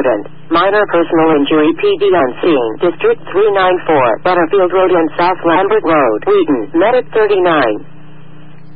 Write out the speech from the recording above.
accident. Minor personal injury. PD on scene. District 394. Butterfield Road and South Lambert Road. Wheaton. Medic 39.